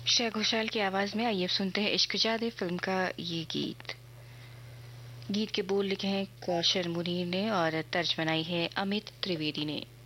श्रेया घोषाल की आवाज में आइए अब सुनते हैं इश्क जादे फिल्म का ये गीत। गीत के बोल लिखे हैं कौशल मुनीर ने और तर्ज बनाई है अमित त्रिवेदी ने।